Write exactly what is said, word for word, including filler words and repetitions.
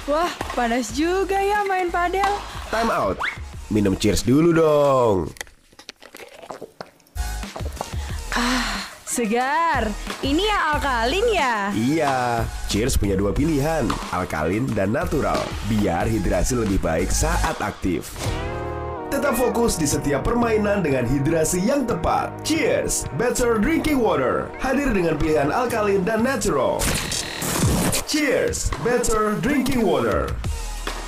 Wah, panas juga ya main padel. Time out. Minum cheers dulu dong. Segar. Ini yang alkalin ya? Iya, cheers punya dua pilihan, alkalin dan natural, biar hidrasi lebih baik saat aktif. Tetap fokus di setiap permainan dengan hidrasi yang tepat. Cheers, Better Drinking Water. Hadir dengan pilihan alkalin dan natural. Cheers, Better Drinking Water.